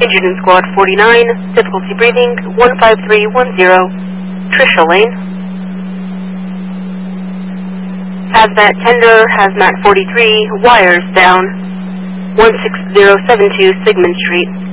Injured in Squad 49, difficulty breathing, 15310, Trisha Lane. Hazmat Tender, Hazmat 43, wires down, 16072 Sigmund Street.